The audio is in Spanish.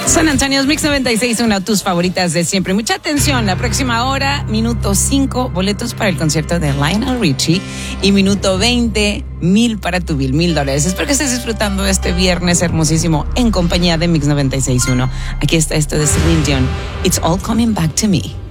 San Antonio's Mix 96, una de tus favoritas de siempre. Mucha atención, la próxima hora, minuto 5, boletos para el concierto de Lionel Richie. Y minuto 20, 1,000 para tu bill, $1,000. Espero que estés disfrutando este viernes hermosísimo en compañía de Mix 96.1. Aquí está esto de Celine Dion. It's all coming back to me.